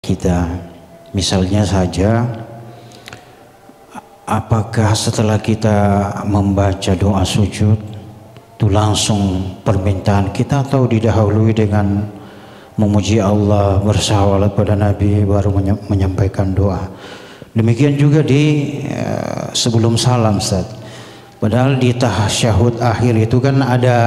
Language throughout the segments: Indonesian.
kita. Misalnya saja, apakah setelah kita membaca doa sujud itu langsung permintaan kita, atau didahului dengan memuji Allah, bersalawat pada Nabi, baru menyampaikan doa. Demikian juga di sebelum salam, Ustaz. Padahal di tasyahud akhir itu kan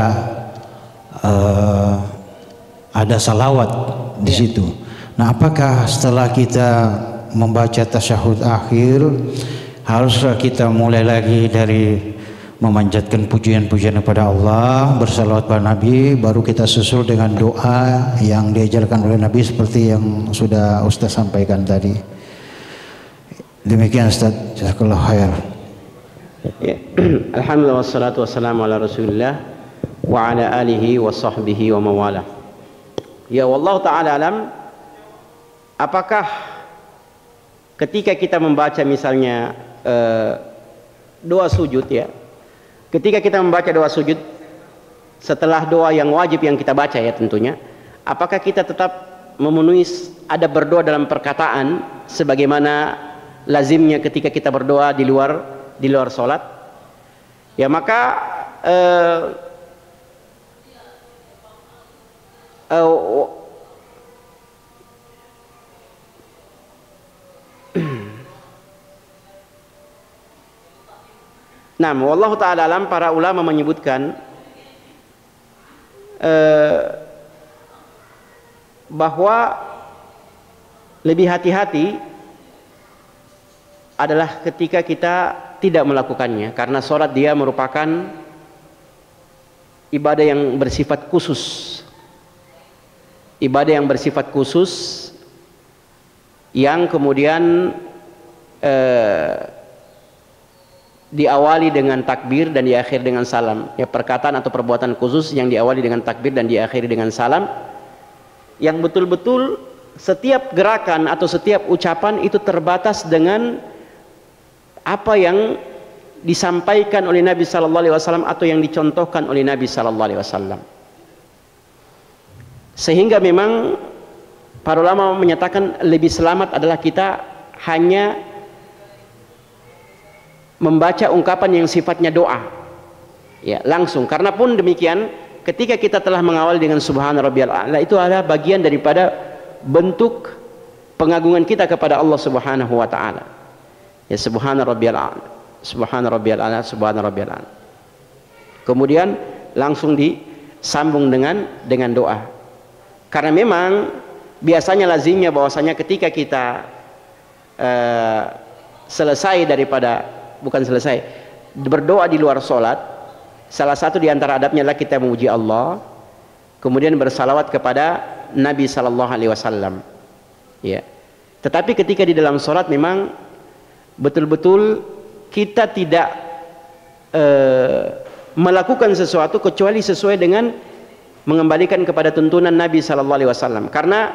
ada salawat di situ. Nah, apakah setelah kita membaca tasyahud akhir haruskah kita mulai lagi dari memanjatkan pujian-pujian kepada Allah, bersalawat pada Nabi, baru kita susul dengan doa yang diajarkan oleh Nabi seperti yang sudah Ustaz sampaikan tadi. Demikian, Ustaz. Jazakallahu khair. Ya. Alhamdulillah wassalatu wassalamu ala Rasulillah wa ala alihi wa sahbihi wa mawalah. Ya, wallahu ta'ala alam. Apakah ketika kita membaca misalnya doa sujud, ya, ketika kita membaca doa sujud setelah doa yang wajib yang kita baca, ya tentunya, apakah kita tetap memenuhi ada berdoa dalam perkataan sebagaimana lazimnya ketika kita berdoa di luar sholat? Ya, maka nah, wallahu ta'ala alam, para ulama menyebutkan bahwa lebih hati-hati adalah ketika kita tidak melakukannya, karena sholat dia merupakan ibadah yang bersifat khusus, ibadah yang bersifat khusus yang kemudian diawali dengan takbir dan diakhiri dengan salam. Ya, perkataan atau perbuatan khusus yang diawali dengan takbir dan diakhiri dengan salam, yang betul-betul setiap gerakan atau setiap ucapan itu terbatas dengan apa yang disampaikan oleh Nabi sallallahu alaihi wasallam atau yang dicontohkan oleh Nabi sallallahu alaihi wasallam. Sehingga memang para ulama menyatakan lebih selamat adalah kita hanya membaca ungkapan yang sifatnya doa, ya, langsung. Karena pun demikian, ketika kita telah mengawali dengan subhana rabbiyal a'la, itu adalah bagian daripada bentuk pengagungan kita kepada Allah Subhanahu wa taala. Ya, subhana rabbiyal a'la, subhana rabbiyal a'la, subhana rabbiyal a'la. Kemudian langsung disambung dengan doa. Karena memang biasanya lazimnya bahwasanya ketika kita selesai berdoa di luar sholat, salah satu di antara adabnya adalah kita memuji Allah, kemudian bersalawat kepada Nabi sallallahu alaihi wasallam. Ya. Tetapi ketika di dalam sholat memang betul-betul kita tidak melakukan sesuatu kecuali sesuai dengan mengembalikan kepada tuntunan Nabi sallallahu alaihi wasallam. Karena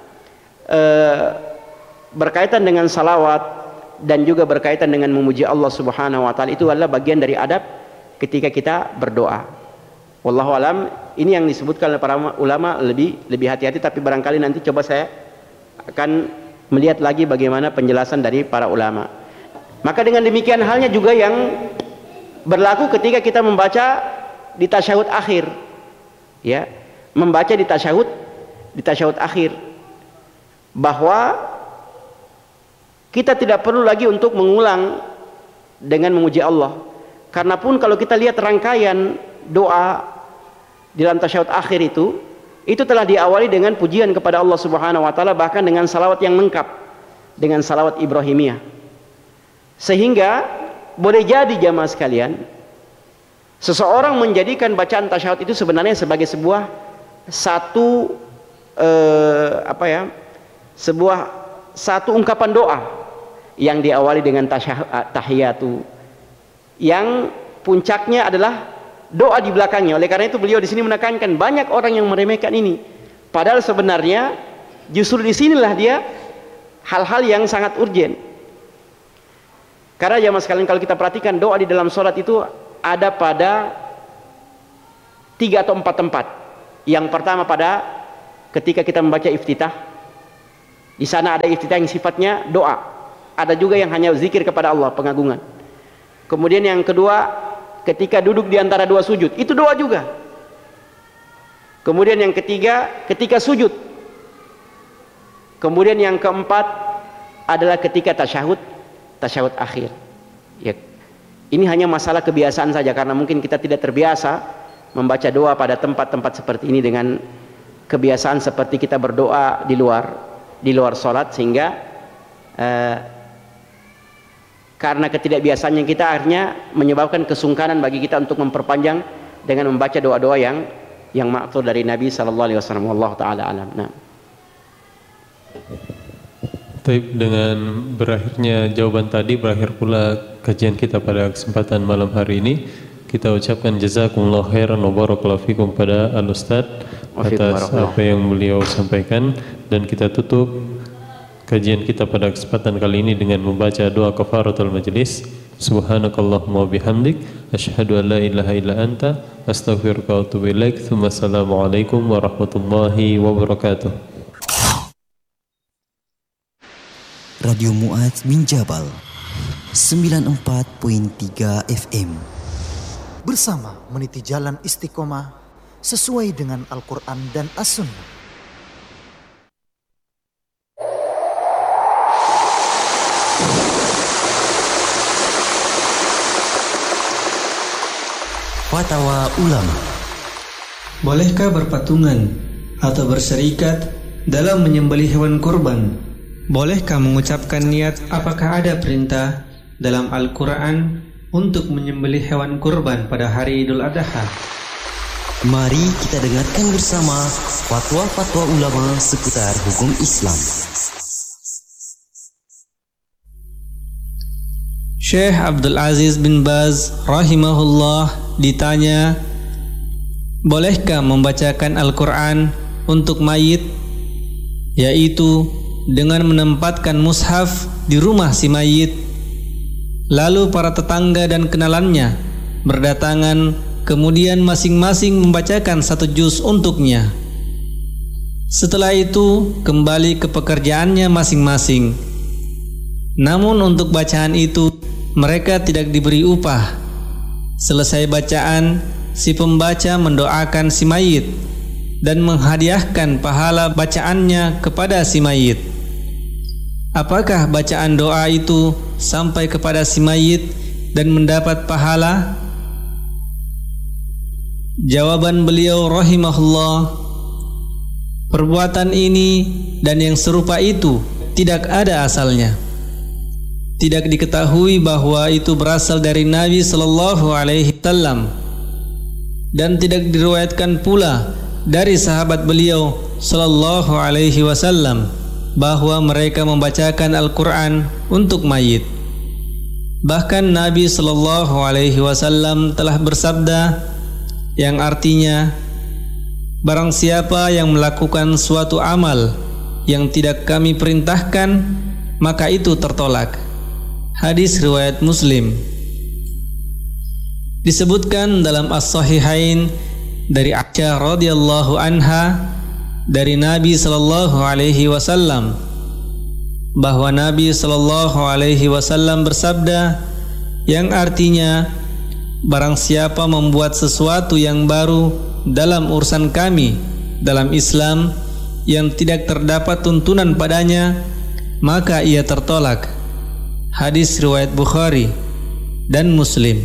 berkaitan dengan salawat dan juga berkaitan dengan memuji Allah Subhanahu wa taala, itu adalah bagian dari adab ketika kita berdoa. Wallahu alam, ini yang disebutkan oleh para ulama, lebih hati-hati, tapi barangkali nanti coba saya akan melihat lagi bagaimana penjelasan dari para ulama. Maka dengan demikian halnya juga yang berlaku ketika kita membaca di tasyahud akhir. Ya, membaca di tasyahud akhir, bahwa kita tidak perlu lagi untuk mengulang dengan memuji Allah. Karena pun kalau kita lihat rangkaian doa di dalam tasyahud akhir itu telah diawali dengan pujian kepada Allah Subhanahu wa taala, bahkan dengan salawat yang lengkap, dengan salawat Ibrahimiyah. Sehingga boleh jadi jamaah sekalian, seseorang menjadikan bacaan tasyahud itu sebenarnya sebagai sebuah satu ungkapan doa yang diawali dengan tahiyatu, yang puncaknya adalah doa di belakangnya. Oleh karena itu beliau di sini menekankan, banyak orang yang meremehkan ini, padahal sebenarnya justru di sinilah dia hal-hal yang sangat urgen. Karena jamaah sekalian, kalau kita perhatikan doa di dalam sholat itu ada pada 3 atau 4 tempat. Yang pertama pada ketika kita membaca iftitah, Di sana ada iftitah yang sifatnya doa, ada juga yang hanya zikir kepada Allah, pengagungan. Kemudian yang kedua, ketika duduk di antara dua sujud, itu doa juga. Kemudian yang ketiga, ketika sujud. Kemudian yang keempat adalah ketika tasyahud akhir. Ya. Ini hanya masalah kebiasaan saja, karena mungkin kita tidak terbiasa membaca doa pada tempat-tempat seperti ini dengan kebiasaan seperti kita berdoa di luar sholat, sehingga karena ketidakbiasaannya kita akhirnya menyebabkan kesungkanan bagi kita untuk memperpanjang dengan membaca doa-doa yang ma'thur dari Nabi sallallahu alaihi wasallam. Wallahu taala alam. Nah. Baik, dengan berakhirnya jawaban tadi berakhir pula kajian kita pada kesempatan malam hari ini. Kita ucapkan jazakumullah khairan wa barakallahu fikum pada al-ustaz atas apa yang beliau sampaikan, dan kita tutup kajian kita pada kesempatan kali ini dengan membaca doa kafaratul majlis. Subhanakallahumma bihamdik asyhadu an la ilaha illa anta astaghfiruka wa atubu ilaik. Assalamualaikum warahmatullahi wabarakatuh. Radio Mu'adz bin Jabal 94.3 FM bersama meniti jalan istiqomah sesuai dengan Al-Quran dan As-Sunnah. Fatwa Ulama. Bolehkah berpatungan atau berserikat dalam menyembelih hewan kurban? Bolehkah mengucapkan niat? Apakah ada perintah dalam Al-Quran untuk menyembelih hewan kurban pada hari Idul Adha? Mari kita dengarkan bersama fatwa-fatwa ulama seputar hukum Islam. Syekh Abdul Aziz bin Baz rahimahullah ditanya, bolehkah membacakan Al-Quran untuk mayit, yaitu dengan menempatkan mushaf di rumah si mayit, lalu para tetangga dan kenalannya berdatangan, kemudian masing-masing membacakan satu juz untuknya. Setelah itu kembali ke pekerjaannya masing-masing. Namun untuk bacaan itu mereka tidak diberi upah. Selesai bacaan, si pembaca mendoakan si mayit dan menghadiahkan pahala bacaannya kepada si mayit. Apakah bacaan doa itu sampai kepada si mayit dan mendapat pahala? Jawaban beliau rahimahullah, perbuatan ini dan yang serupa itu tidak ada asalnya. Tidak diketahui bahwa itu berasal dari Nabi sallallahu alaihi wasallam, dan tidak diriwayatkan pula dari sahabat beliau sallallahu alaihi wasallam bahwa mereka membacakan Al-Quran untuk mayit. Bahkan Nabi sallallahu alaihi wasallam telah bersabda, yang artinya, barang siapa yang melakukan suatu amal yang tidak kami perintahkan, maka itu tertolak. Hadis riwayat Muslim. Disebutkan dalam As-Sahihain dari Aisyah radhiyallahu anha dari Nabi sallallahu alaihi wasallam bahwa Nabi sallallahu alaihi wasallam bersabda, yang artinya, barang siapa membuat sesuatu yang baru dalam urusan kami dalam Islam yang tidak terdapat tuntunan padanya, maka ia tertolak. Hadis riwayat Bukhari dan Muslim.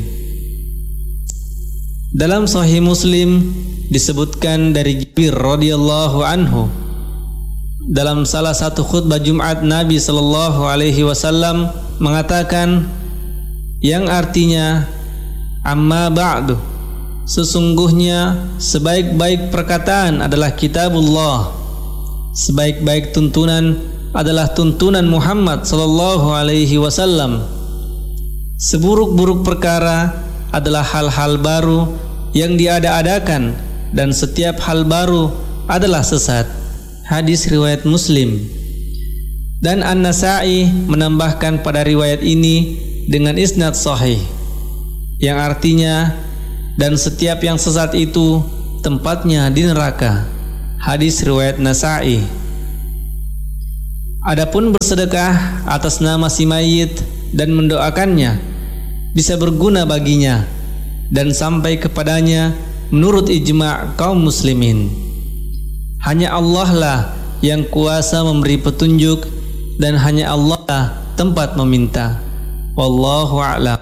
Dalam Sahih Muslim disebutkan dari Jabir radhiyallahu anhu dalam salah satu khutbah Jumat, Nabi sallallahu alaihi wasallam mengatakan, yang artinya, amma ba'du, sesungguhnya sebaik-baik perkataan adalah kitabullah, sebaik-baik tuntunan adalah tuntunan Muhammad sallallahu alaihi wasallam, seburuk-buruk perkara adalah hal-hal baru yang diada-adakan, dan setiap hal baru adalah sesat. Hadis riwayat Muslim. Dan An-Nasa'i menambahkan pada riwayat ini dengan isnad sahih, yang artinya, dan setiap yang sesat itu tempatnya di neraka. Hadis riwayat Nasa'i. Adapun bersedekah atas nama si mayit dan mendoakannya bisa berguna baginya dan sampai kepadanya menurut ijma' kaum muslimin. Hanya Allah lah yang kuasa memberi petunjuk dan hanya Allah lah tempat meminta. Wallahu a'lam.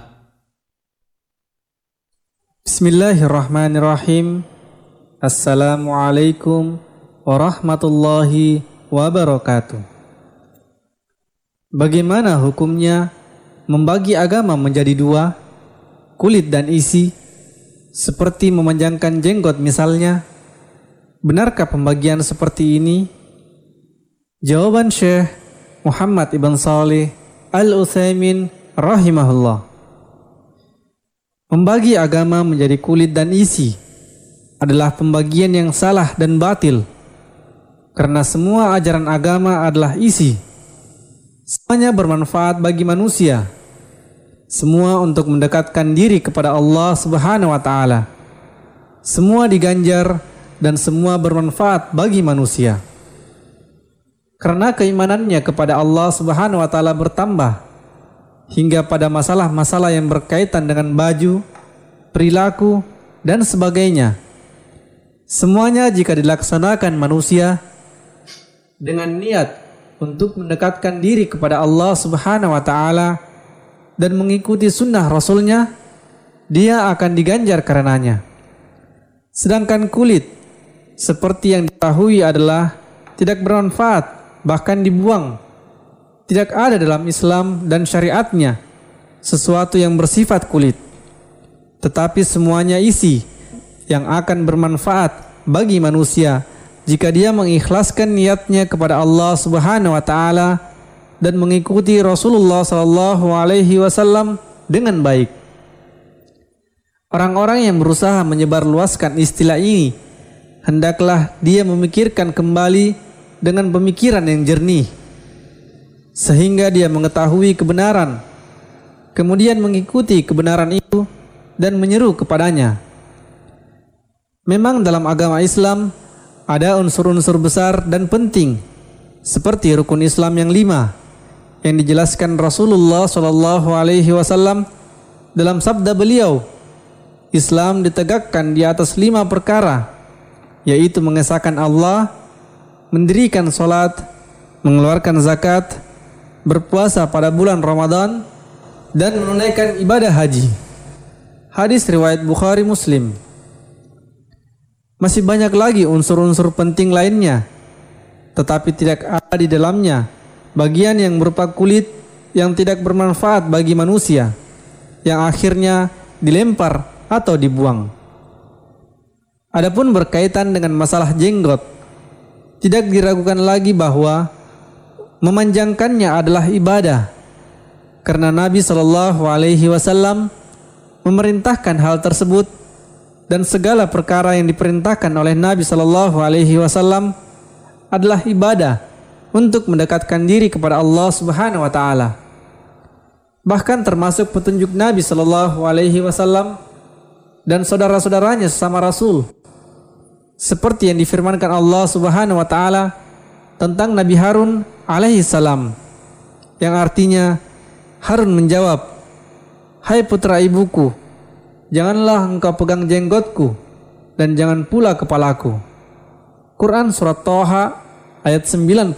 Bismillahirrahmanirrahim. Assalamualaikum warahmatullahi wabarakatuh. Bagaimana hukumnya membagi agama menjadi dua, kulit dan isi, seperti memanjangkan jenggot misalnya? Benarkah pembagian seperti ini? Jawaban Syekh Muhammad ibn Shalih Al-Utsaimin rahimahullah. Membagi agama menjadi kulit dan isi adalah pembagian yang salah dan batil, karena semua ajaran agama adalah isi. Semuanya bermanfaat bagi manusia. Semua untuk mendekatkan diri kepada Allah Subhanahu wa taala. Semua diganjar dan semua bermanfaat bagi manusia. Karena keimanannya kepada Allah Subhanahu wa taala bertambah hingga pada masalah-masalah yang berkaitan dengan baju, perilaku dan sebagainya. Semuanya jika dilaksanakan manusia dengan niat untuk mendekatkan diri kepada Allah Subhanahu wa taala dan mengikuti sunnah Rasulnya, dia akan diganjar karenanya. Sedangkan kulit, seperti yang diketahui adalah tidak bermanfaat, bahkan dibuang. Tidak ada dalam Islam dan syariatnya sesuatu yang bersifat kulit, tetapi semuanya isi yang akan bermanfaat bagi manusia jika dia mengikhlaskan niatnya kepada Allah Subhanahu wa taala dan mengikuti Rasulullah sallallahu alaihi wasallam dengan baik. Orang-orang yang berusaha menyebarluaskan istilah ini, hendaklah dia memikirkan kembali dengan pemikiran yang jernih, sehingga dia mengetahui kebenaran, kemudian mengikuti kebenaran itu dan menyeru kepadanya. Memang dalam agama Islam ada unsur-unsur besar dan penting seperti rukun Islam yang 5 yang dijelaskan Rasulullah SAW dalam sabda beliau, Islam ditegakkan di atas 5 perkara, yaitu mengesahkan Allah, mendirikan sholat, mengeluarkan zakat, berpuasa pada bulan Ramadan, dan menunaikan ibadah haji. Hadis riwayat Bukhari Muslim. Masih banyak lagi unsur-unsur penting lainnya, tetapi tidak ada di dalamnya bagian yang berupa kulit yang tidak bermanfaat bagi manusia, yang akhirnya dilempar atau dibuang. Adapun berkaitan dengan masalah jenggot, tidak diragukan lagi bahwa memanjangkannya adalah ibadah, karena Nabi SAW memerintahkan hal tersebut. Dan segala perkara yang diperintahkan oleh Nabi SAW adalah ibadah untuk mendekatkan diri kepada Allah Subhanahu wa taala. Bahkan termasuk petunjuk Nabi SAW dan saudara-saudaranya sesama Rasul. Seperti yang difirmankan Allah Subhanahu wa taala tentang Nabi Harun alaihi salam, yang artinya Harun menjawab, "Hai putra ibuku, janganlah engkau pegang jenggotku dan jangan pula kepalaku." Quran surat Toha ayat 94.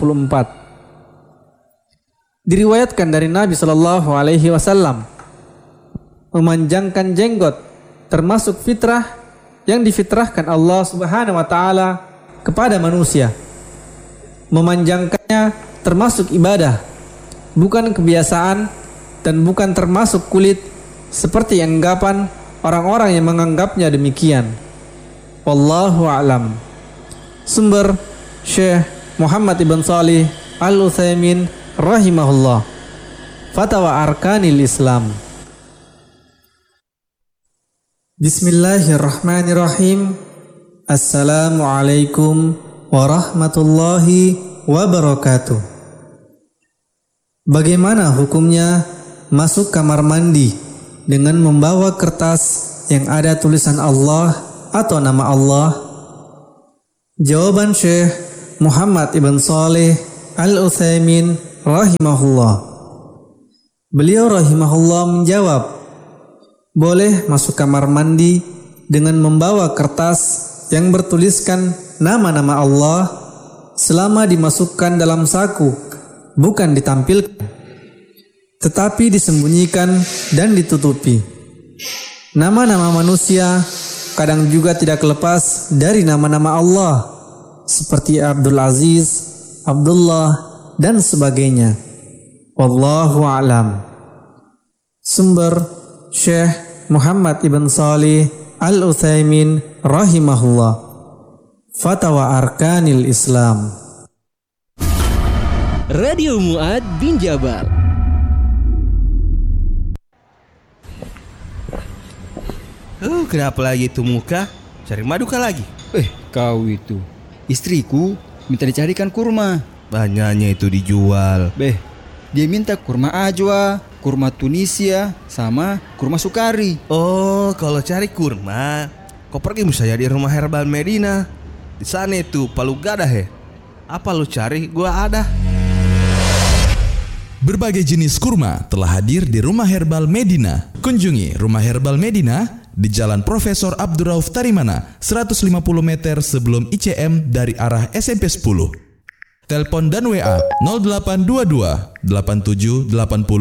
Diriwayatkan dari Nabi SAW, memanjangkan jenggot termasuk fitrah yang difitrahkan Allah Subhanahu wa taala kepada manusia. Memanjangkannya termasuk ibadah, bukan kebiasaan dan bukan termasuk kulit seperti anggapan orang-orang yang menganggapnya demikian. Wallahu a'lam. Sumber Syekh Muhammad ibn Shalih Al-Utsaimin rahimahullah. Fatwa Arkanil Islam. Bismillahirrahmanirrahim. Assalamualaikum warahmatullahi wabarakatuh. Bagaimana hukumnya masuk kamar mandi dengan membawa kertas yang ada tulisan Allah atau nama Allah? Jawaban Syekh Muhammad ibn Shalih Al-Utsaimin rahimahullah. Beliau rahimahullah menjawab, boleh masuk kamar mandi dengan membawa kertas yang bertuliskan nama-nama Allah selama dimasukkan dalam saku, bukan ditampilkan, tetapi disembunyikan dan ditutupi. Nama-nama manusia kadang juga tidak lepas dari nama-nama Allah, seperti Abdul Aziz, Abdullah, dan sebagainya. Wallahu a'lam. Sumber Syekh Muhammad ibn Shalih Al-Utsaimin rahimahullah. Fatwa Arkanil Islam. Radio Mu'ad bin Jabal. Kenapa lagi itu muka? Cari madu kah lagi? Kau itu istriku minta dicarikan kurma. Banyaknya itu dijual. Dia minta kurma ajwa, kurma Tunisia, sama kurma sukari. Oh, kalau cari kurma, kau pergi misalnya di Rumah Herbal Medina. Di sana itu palu gadah he. Apa lu cari? Gua ada. Berbagai jenis kurma telah hadir di Rumah Herbal Medina. Kunjungi Rumah Herbal Medina di Jalan Profesor Abdurrauf Tarimana, 150 meter sebelum ICM dari arah SMP 10. Telepon dan WA 0822 8780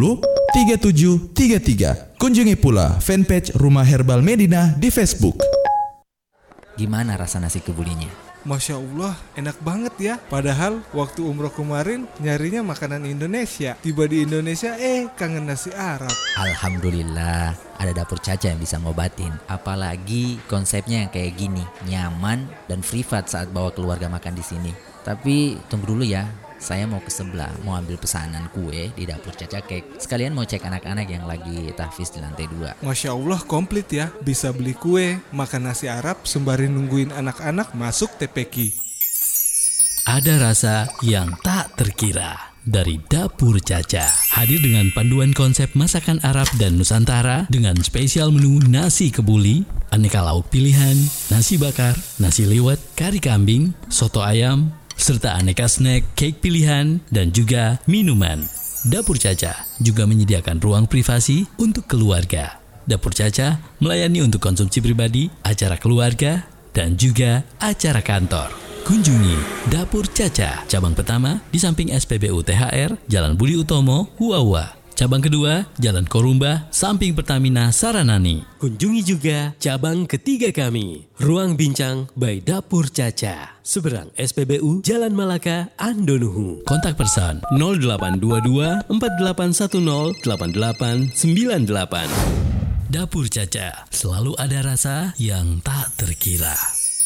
3733. Kunjungi pula fanpage Rumah Herbal Medina di Facebook. Gimana rasa nasi kebulinya? Masya Allah, enak banget ya. Padahal waktu umroh kemarin nyarinya makanan Indonesia. Tiba di Indonesia, kangen nasi Arab. Alhamdulillah, ada Dapur Caca yang bisa ngobatin. Apalagi konsepnya yang kayak gini, nyaman dan privat saat bawa keluarga makan di sini. Tapi tunggu dulu ya, saya mau ke sebelah, mau ambil pesanan kue di Dapur Caca Cake. Sekalian mau cek anak-anak yang lagi tahfiz di lantai 2. Masya Allah, komplit ya. Bisa beli kue, makan nasi Arab, sembari nungguin anak-anak masuk TPQ. Ada rasa yang tak terkira dari Dapur Caca. Hadir dengan panduan konsep masakan Arab dan Nusantara dengan spesial menu nasi kebuli, aneka lauk pilihan, nasi bakar, nasi liwet, kari kambing, soto ayam, serta aneka snack, cake pilihan, dan juga minuman. Dapur Caca juga menyediakan ruang privasi untuk keluarga. Dapur Caca melayani untuk konsumsi pribadi, acara keluarga, dan juga acara kantor. Kunjungi Dapur Caca, cabang pertama di samping SPBU THR, Jalan Budi Utomo, Huawa. Cabang kedua, Jalan Korumba, samping Pertamina Saranani. Kunjungi juga cabang ketiga kami, Ruang Bincang by Dapur Caca, seberang SPBU Jalan Malaka, Andonuhu. Kontak person 0822 4810 8898. Dapur Caca, selalu ada rasa yang tak terkira.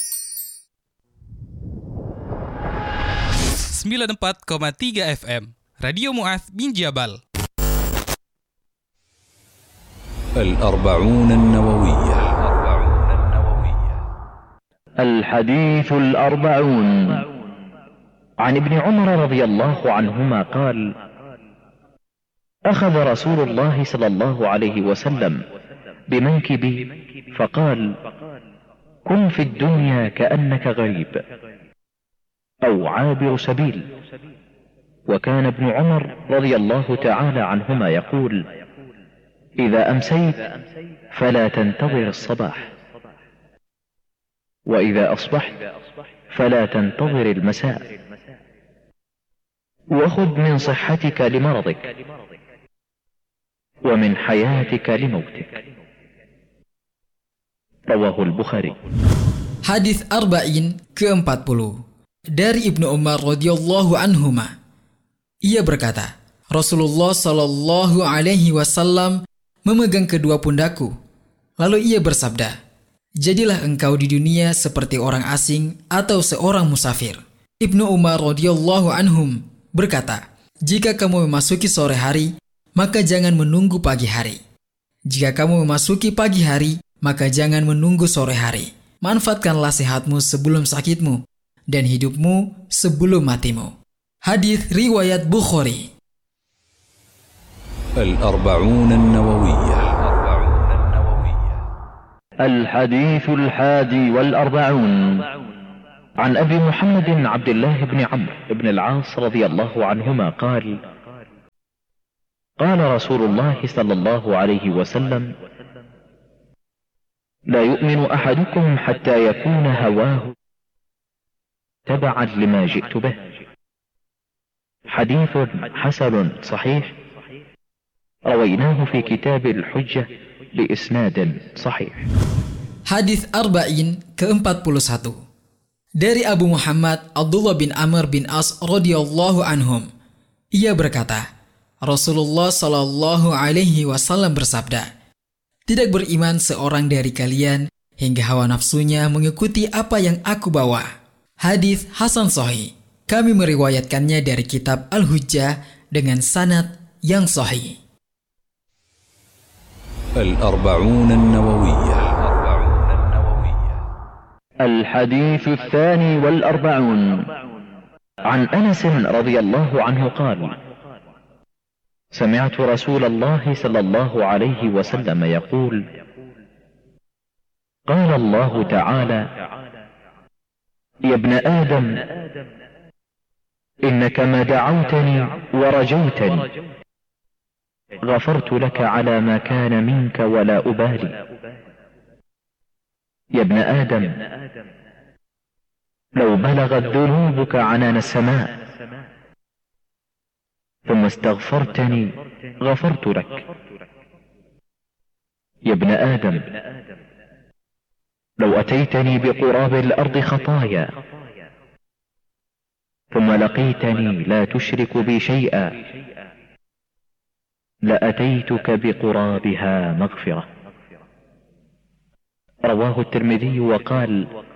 94,3 FM Radio Mu'ad bin Jabal. الأربعون النووية. الحديث الأربعون. عن ابن عمر رضي الله عنهما قال: أخذ رسول الله صلى الله عليه وسلم بمنكبي فقال: كن في الدنيا كأنك غريب أو عابر سبيل. وكان ابن عمر رضي الله تعالى عنهما يقول: إذا أمسيت فلا تنتظر الصباح، وإذا أصبحت فلا تنتظر المساء، وخذ من صحتك لمرضك ومن حياتك لموتك. رواه البخاري. Hadis Arba'in ke-40 dari Ibnu Umar radhiyallahu anhuma. Ia berkata, Rasulullah sallallahu alaihi wasallam memegang kedua pundakku. Lalu ia bersabda, jadilah engkau di dunia seperti orang asing atau seorang musafir. Ibnu Umar radhiyallahu anhum berkata, jika kamu memasuki sore hari, maka jangan menunggu pagi hari. Jika kamu memasuki pagi hari, maka jangan menunggu sore hari. Manfaatkanlah sehatmu sebelum sakitmu, dan hidupmu sebelum matimu. Hadis riwayat Bukhari. الأربعون النووية. الحديث الحادي والأربعون. عن أبي محمد عبد الله بن عمرو بن العاص رضي الله عنهما قال قال رسول الله صلى الله عليه وسلم لا يؤمن أحدكم حتى يكون هواه تبعا لما جئت به. حديث حسن صحيح رويناه في كتاب الحجة بإسناد صحيح. Hadis Arba'in ke-41 dari Abu Muhammad Abdullah bin Amr bin As radhiyallahu anhum. Ia berkata, Rasulullah sallallahu alaihi wasallam bersabda, tidak beriman seorang dari kalian hingga hawa nafsunya mengikuti apa yang aku bawa. Hadis Hasan Sahih. Kami meriwayatkannya dari kitab Al-Hujjah dengan sanad yang sahih. الأربعون النووية. الحديث الثاني والأربعون عن أنس رضي الله عنه قال سمعت رسول الله صلى الله عليه وسلم يقول قال الله تعالى يا ابن آدم إنك ما دعوتني ورجوتني غفرت لك على ما كان منك ولا أبالي. يا ابن آدم لو بلغت ذنوبك عنان السماء ثم استغفرتني غفرت لك. يا ابن آدم لو أتيتني بقراب الأرض خطايا ثم لقيتني لا تشرك بي شيئا لأتيتك بقرابها مغفرة. رواه الترمذي وقال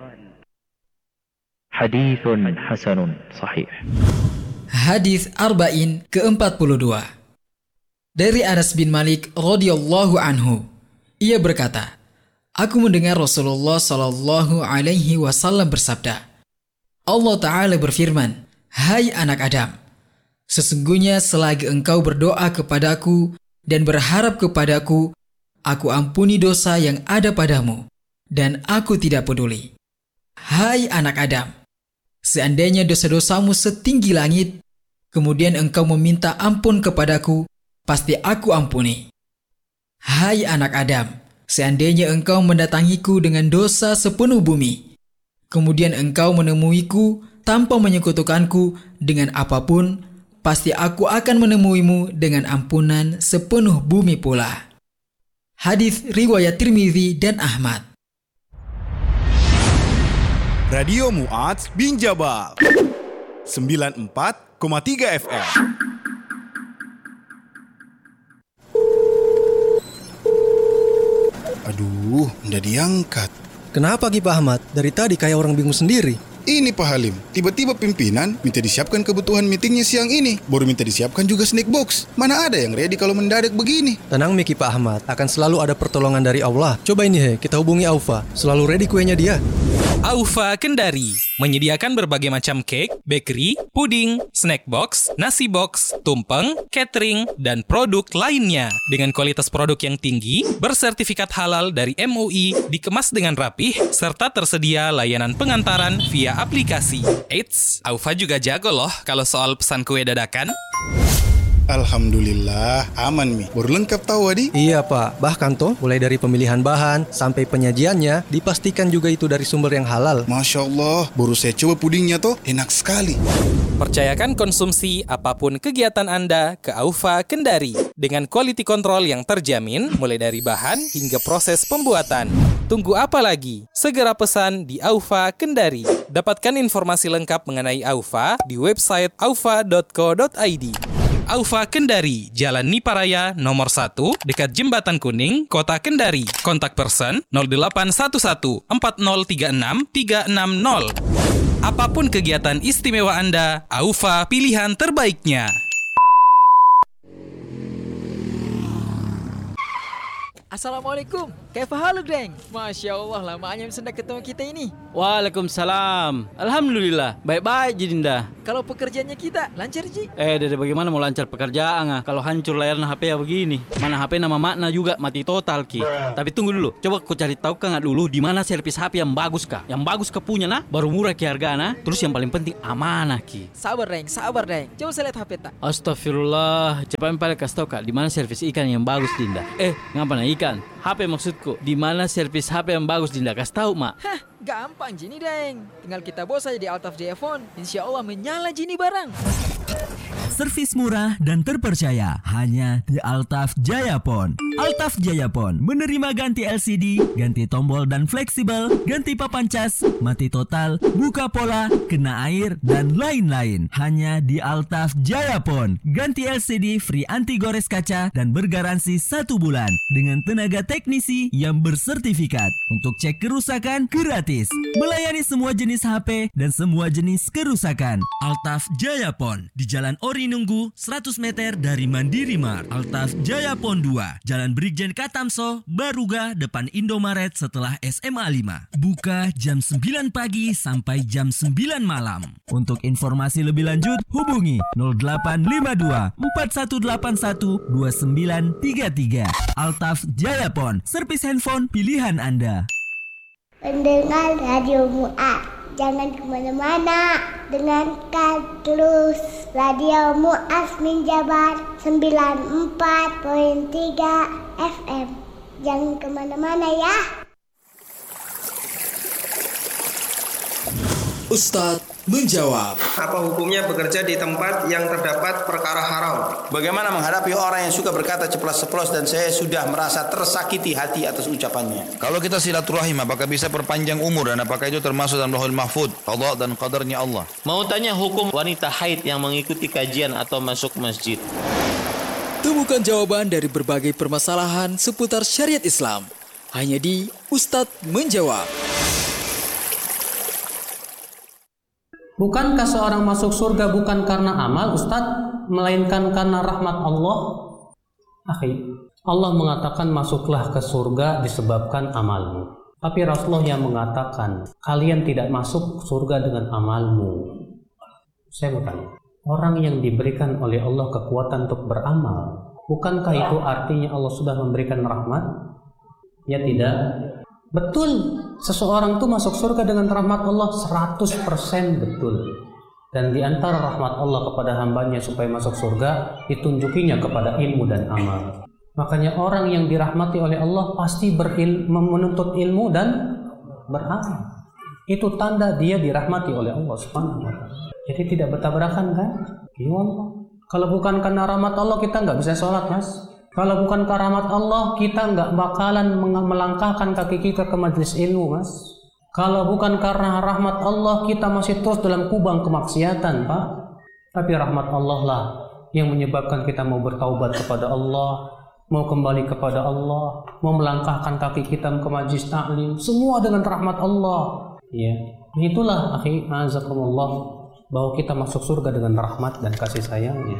حديث حسن صحيح. Hadis Arba'in ke-42 dari Anas bin Malik radhiyallahu anhu. Ia berkata, aku mendengar Rasulullah sallallahu alaihi wasallam bersabda, Allah Ta'ala berfirman, hai anak Adam, sesungguhnya selagi engkau berdoa kepadaku dan berharap kepadaku, aku ampuni dosa yang ada padamu, dan aku tidak peduli. Hai anak Adam, seandainya dosa-dosamu setinggi langit, kemudian engkau meminta ampun kepadaku, pasti aku ampuni. Hai anak Adam, seandainya engkau mendatangiku dengan dosa sepenuh bumi, kemudian engkau menemuiku tanpa menyekutukanku dengan apapun, pasti aku akan menemuimu dengan ampunan sepenuh bumi pula. Hadis riwayat Tirmizi dan Ahmad. Radio Mu'adz bin Jabal 94,3 FM. Aduh, nggak diangkat. Kenapa Ki Pak Ahmad? Dari tadi kayak orang bingung sendiri. Ini Pak Halim, tiba-tiba pimpinan minta disiapkan kebutuhan meetingnya siang ini. Baru minta disiapkan juga snack box. Mana ada yang ready kalau mendadak begini? Tenang Miki Pak Ahmad, akan selalu ada pertolongan dari Allah. Coba ini kita hubungi Aufa. Selalu ready kuenya dia. Aufa Kendari menyediakan berbagai macam cake, bakery, puding, snack box, nasi box, tumpeng, catering, dan produk lainnya dengan kualitas produk yang tinggi, bersertifikat halal dari MUI, dikemas dengan rapih, serta tersedia layanan pengantaran via aplikasi. Eits, Aufa juga jago loh kalau soal pesan kue dadakan. Alhamdulillah, aman Mi. Baru lengkap tahu Adi? Iya Pak, bahkan toh mulai dari pemilihan bahan sampai penyajiannya dipastikan juga itu dari sumber yang halal. Masya Allah, baru saya coba pudingnya toh, enak sekali. Percayakan konsumsi apapun kegiatan Anda ke Aufa Kendari dengan quality control yang terjamin mulai dari bahan hingga proses pembuatan. Tunggu apa lagi? Segera pesan di Aufa Kendari. Dapatkan informasi lengkap mengenai Aufa di website aufa.co.id. Aufa Kendari, Jalan Niparaya nomor 1, dekat Jembatan Kuning, Kota Kendari. Kontak person 0811 4036 360. Apapun kegiatan istimewa Anda, Aufa pilihan terbaiknya. Assalamualaikum. Kaifa haluk, Deng? Masya Allah, lamanya sudah ketemu kita ini. Waalaikumsalam. Alhamdulillah, baik-baik Dinda. Kalau pekerjaannya kita lancar, Ji? Dede, bagaimana mau lancar pekerjaan kalau hancur layarnya HP ya begini? Mana HP nama makna juga mati total, Ki. Tapi tunggu dulu, coba kau cari tahu kan dulu di mana servis HP yang bagus kah? Yang bagus ke punya nah, baru murah Ki hargana. Terus yang paling penting amanah, Ki. Sabar, Deng. Coba saya lihat HP tak. Astagfirullah, coba yang paling kasih tahu Kak, di mana servis ikan yang bagus, Dinda? Ngapa nah ikan? HP maksudku, di mana servis HP yang bagus, Dinda? Kasih tahu, Mak. Hah, gampang Jini, Deng. Tinggal kita bawa saja di Altaf Jaya Phone. Insya Allah menyala Jini barang. Servis murah dan terpercaya hanya di Altaf Jaya Phone. Altaf Jaya Phone menerima ganti LCD, ganti tombol dan fleksibel, ganti papan cas, mati total, buka pola, kena air, dan lain-lain. Hanya di Altaf Jaya Phone. Ganti LCD free anti gores kaca dan bergaransi 1 bulan dengan tenaga teknisi yang bersertifikat. Untuk cek kerusakan gratis. Melayani semua jenis HP dan semua jenis kerusakan. Altaf Jaya Phone di Jalan Ori Nunggu 100 meter dari Mandiri Mart. Altaf Jaya Phone 2, Jalan Brigjen Katamso, Baruga, depan Indomaret setelah SMA 5. Buka jam 9 pagi sampai jam 9 malam. Untuk informasi lebih lanjut, hubungi 0852 4181 2933. Altaf Jaya Phone, servis handphone pilihan Anda. Pendengar Radio Mu'ad, jangan kemana-mana, dengarkan terus Radio Mu'az Minjabar 94.3 FM. Jangan kemana-mana ya. Ustadz menjawab. Apa hukumnya bekerja di tempat yang terdapat perkara haram? Bagaimana menghadapi orang yang suka berkata ceplas-ceplos dan saya sudah merasa tersakiti hati atas ucapannya? Kalau kita silaturahim, apakah bisa perpanjang umur dan apakah itu termasuk dalam Lauhul Mahfuz, qada dan qadarnya Allah? Mau tanya hukum wanita haid yang mengikuti kajian atau masuk masjid. Temukan jawaban dari berbagai permasalahan seputar syariat Islam hanya di Ustadz Menjawab. Bukankah seorang masuk surga bukan karena amal, Ustadz, melainkan karena rahmat Allah? Akhi, Allah mengatakan masuklah ke surga disebabkan amalmu. Tapi Rasulullah yang mengatakan kalian tidak masuk surga dengan amalmu. Saya mau tanya, orang yang diberikan oleh Allah kekuatan untuk beramal, bukankah itu artinya Allah sudah memberikan rahmat? Ya tidak. Betul, seseorang itu masuk surga dengan rahmat Allah 100% betul. Dan di antara rahmat Allah kepada hambanya supaya masuk surga, ditunjukinya kepada ilmu dan amal. Makanya orang yang dirahmati oleh Allah pasti menuntut ilmu dan beramal. Itu tanda dia dirahmati oleh Allah Subhanahu wa Ta'ala. Jadi tidak bertabrakan kan? Ya Allah. Kalau bukan karena rahmat Allah kita nggak bisa sholat, Mas. Kalau bukan karamat Allah, kita nggak bakalan melangkahkan kaki kita ke majelis ilmu, Mas. Kalau bukan karena rahmat Allah, kita masih terus dalam kubang kemaksiatan, Pak. Tapi rahmat Allah lah yang menyebabkan kita mau bertaubat kepada Allah, mau kembali kepada Allah, mau melangkahkan kaki kita ke majelis taklim, semua dengan rahmat Allah. Ya, itulah akhi, azakumullah, bahwa kita masuk surga dengan rahmat dan kasih sayangnya.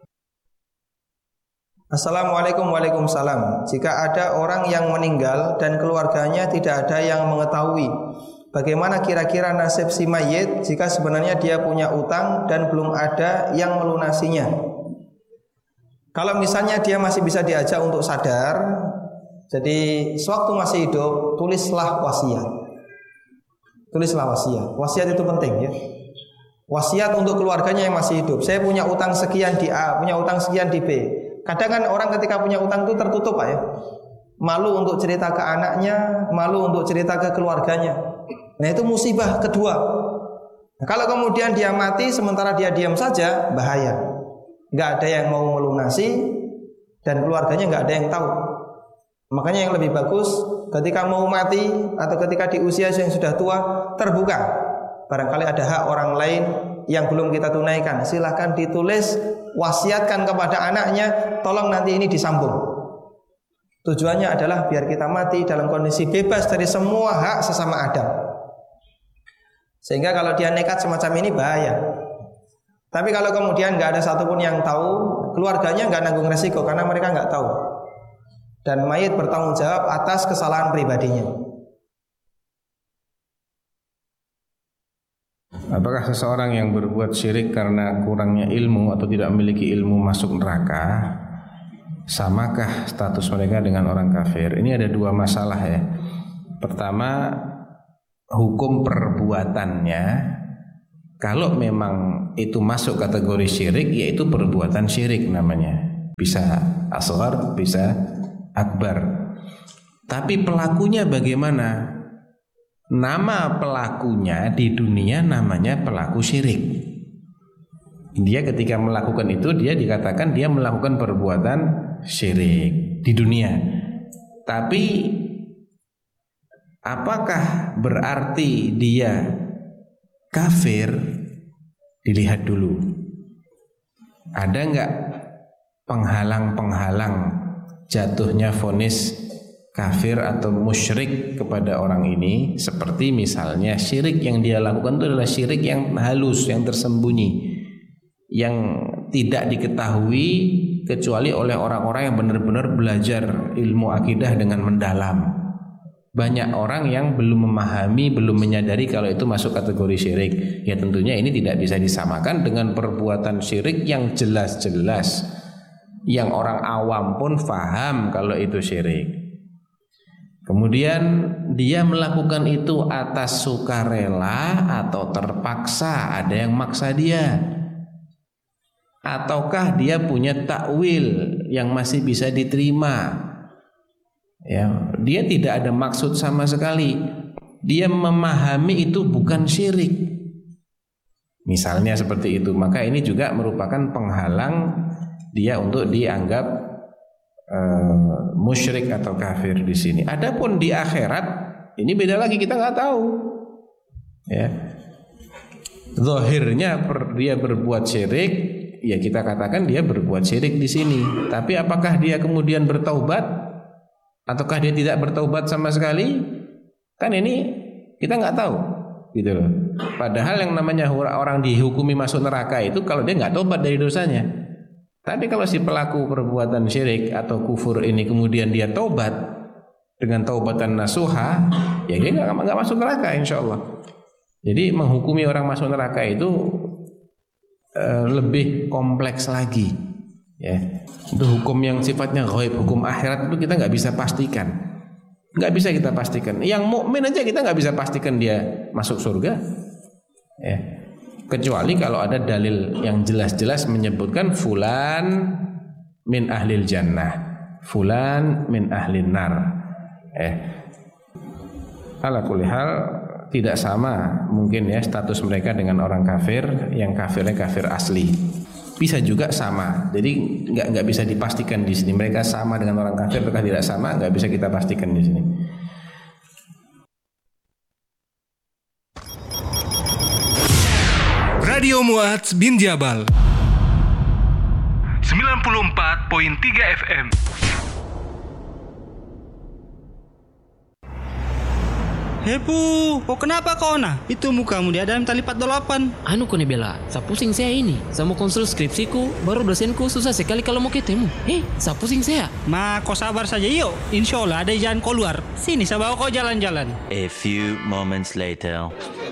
Assalamualaikum. Waalaikumsalam. Jika ada orang yang meninggal dan keluarganya tidak ada yang mengetahui, bagaimana kira-kira nasib si mayit jika sebenarnya dia punya utang dan belum ada yang melunasinya? Kalau misalnya dia masih bisa diajak untuk sadar, jadi sewaktu masih hidup, tulislah wasiat. Tulislah wasiat. Wasiat itu penting ya. Wasiat untuk keluarganya yang masih hidup. Saya punya utang sekian di A, punya utang sekian di B. Kadang kan orang ketika punya utang itu tertutup, Pak ya. Malu untuk cerita ke anaknya, malu untuk cerita ke keluarganya. Nah, itu musibah kedua. Nah, kalau kemudian dia mati sementara dia diam saja, bahaya. Nggak ada yang mau melunasi dan keluarganya nggak ada yang tahu. Makanya yang lebih bagus ketika mau mati atau ketika di usia yang sudah tua, terbuka. Barangkali ada hak orang lain yang belum kita tunaikan, silahkan ditulis, wasiatkan kepada anaknya, tolong nanti ini disambung. Tujuannya adalah biar kita mati dalam kondisi bebas dari semua hak sesama Adam. Sehingga kalau dia nekat semacam ini bahaya. Tapi kalau kemudian nggak ada satupun yang tahu, keluarganya nggak nanggung resiko karena mereka nggak tahu. dan mayit bertanggung jawab atas kesalahan pribadinya. Apakah seseorang yang berbuat syirik karena kurangnya ilmu atau tidak memiliki ilmu masuk neraka? Samakah status mereka dengan orang kafir? Ini ada dua masalah ya. Pertama, hukum perbuatannya. Kalau memang itu masuk kategori syirik, yaitu perbuatan syirik namanya. Bisa asghar, bisa akbar. Tapi pelakunya bagaimana? Nama pelakunya di dunia namanya pelaku syirik. Dia ketika melakukan itu, dia dikatakan dia melakukan perbuatan syirik di dunia. Tapi apakah berarti dia kafir? Dilihat dulu. Ada enggak penghalang-penghalang jatuhnya vonis kafir atau musyrik kepada orang ini? Seperti misalnya syirik yang dia lakukan itu adalah syirik yang halus, yang tersembunyi, yang tidak diketahui kecuali oleh orang-orang yang benar-benar belajar ilmu akidah dengan mendalam. Banyak orang yang belum memahami, belum menyadari kalau itu masuk kategori syirik. Ya tentunya ini tidak bisa disamakan dengan perbuatan syirik yang jelas-jelas, yang orang awam pun faham kalau itu syirik. Kemudian dia melakukan itu atas sukarela atau terpaksa, ada yang maksa dia. Ataukah dia punya takwil yang masih bisa diterima? Ya, dia tidak ada maksud sama sekali. Dia memahami itu bukan syirik. Misalnya seperti itu, maka ini juga merupakan penghalang dia untuk dianggap musyrik atau kafir di sini. Adapun di akhirat ini beda lagi, kita nggak tahu. Ya, zahirnya dia berbuat syirik, ya kita katakan dia berbuat syirik di sini. Tapi apakah dia kemudian bertaubat ataukah dia tidak bertaubat sama sekali? Kan ini kita nggak tahu, gitu loh. Padahal yang namanya orang dihukumi masuk neraka itu kalau dia nggak taubat dari dosanya. Tapi kalau si pelaku perbuatan syirik atau kufur ini kemudian dia taubat dengan taubatan nasuha, ya dia nggak masuk neraka insya Allah. Jadi menghukumi orang masuk neraka itu lebih kompleks lagi. Ya, itu hukum yang sifatnya ghaib, hukum akhirat itu kita nggak bisa pastikan, nggak bisa kita pastikan. Yang mukmin aja kita nggak bisa pastikan dia masuk surga. Ya. Kecuali kalau ada dalil yang jelas-jelas menyebutkan fulan min ahlil jannah, fulan min ahlin nar. Ala kulli hal tidak sama mungkin ya status mereka dengan orang kafir, yang kafirnya kafir asli. Bisa juga sama. Jadi nggak bisa dipastikan di sini mereka sama dengan orang kafir atau tidak sama, nggak bisa kita pastikan di sini. Radio Mu'adz bin Jabal 94.3 FM. Hepu, kok kenapa kau nah? Itu mukamu di dalam tali 48. Anu kone bela, sa pusing saya ini. Saya mau konsul skripsiku, baru dosenku susah sekali kalau mau ketemu. Sa pusing saya. Ma, kau sabar saja yuk. Insya Allah ada jalan keluar. Sini saya bawa kau jalan-jalan. A few moments later.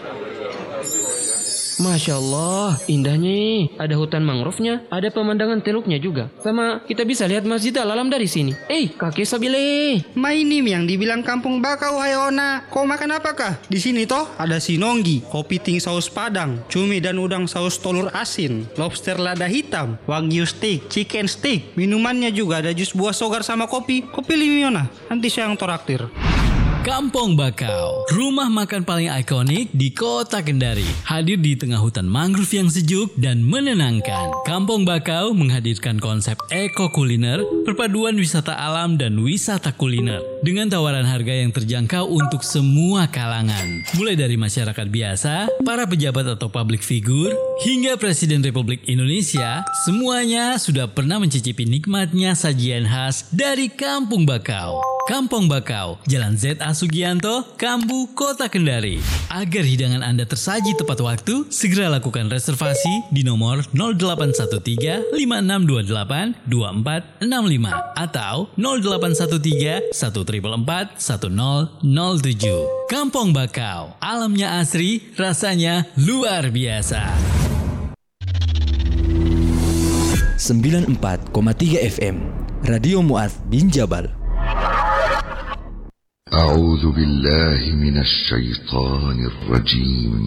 Masya Allah, indahnya. Ada hutan mangrove-nya, ada pemandangan teluknya juga. Sama kita bisa lihat Masjid Al-Alam dari sini. Kakek Sabile. Mainim yang dibilang kampung bakau, hai Ona. Kau makan apakah? Di sini toh ada sinonggi, kopi ting saus padang, cumi dan udang saus telur asin, lobster lada hitam, wagyu steak, chicken steak. Minumannya juga ada jus buah sogar sama kopi. Kopi pilih Ona, nanti saya yang toraktir. Kampung Bakau, rumah makan paling ikonik di kota Kendari. Hadir di tengah hutan mangrove yang sejuk dan menenangkan. Kampung Bakau menghadirkan konsep eko kuliner, perpaduan wisata alam dan wisata kuliner. Dengan tawaran harga yang terjangkau untuk semua kalangan. Mulai dari masyarakat biasa, para pejabat atau public figure, hingga Presiden Republik Indonesia, semuanya sudah pernah mencicipi nikmatnya sajian khas dari Kampung Bakau. Kampung Bakau, Jalan Z.A. Sugianto, Kambu, Kota Kendari. Agar hidangan Anda tersaji tepat waktu, segera lakukan reservasi di nomor 0813 5628 2465 atau 0813 1444 1007. Kampung Bakau, alamnya asri, rasanya luar biasa. 94,3 FM Radio Mu'adz bin Jabal. أعوذ بالله من الشيطان الرجيم